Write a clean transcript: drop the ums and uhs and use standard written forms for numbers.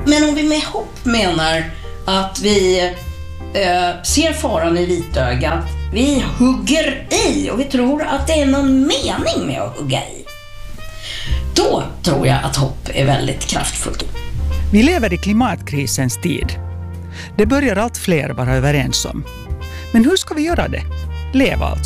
Men om vi med hopp menar att vi ser faran i vitögat, vi hugger i och vi tror att det är någon mening med att hugga i, då tror jag att hopp är väldigt kraftfullt. Vi lever i klimatkrisens tid. Det börjar allt fler vara överens om. Men hur ska vi göra det? Leva alltså.